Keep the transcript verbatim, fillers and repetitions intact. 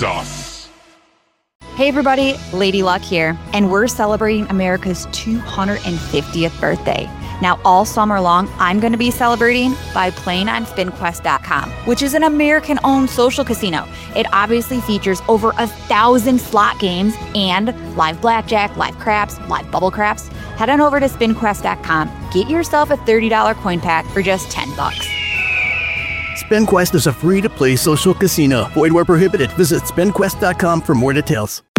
das. Hey everybody, Lady Luck here, and we're celebrating America's two hundred fiftieth birthday. Now, all summer long, I'm going to be celebrating by playing on Spin Quest dot com, which is an American-owned social casino. It obviously features over a thousand slot games and live blackjack, live craps, live bubble craps. Head on over to Spin Quest dot com. Get yourself a thirty dollars coin pack for just ten bucks. SpinQuest is a free-to-play social casino. Void where prohibited. Visit Spin Quest dot com for more details.